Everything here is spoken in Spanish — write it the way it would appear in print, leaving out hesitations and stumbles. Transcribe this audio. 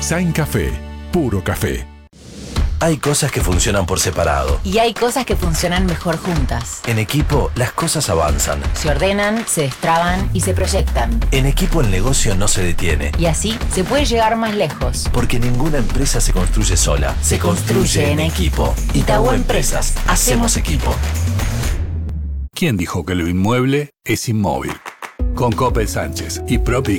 Design Café, puro café. Hay cosas que funcionan por separado. Y hay cosas que funcionan mejor juntas. En equipo, las cosas avanzan. Se ordenan, se destraban y se proyectan. En equipo, el negocio no se detiene. Y así se puede llegar más lejos. Porque ninguna empresa se construye sola. Se construye en equipo. Itaú Empresas. Hacemos equipo. ¿Quién dijo que lo inmueble es inmóvil? Con Coppel Sánchez y Propic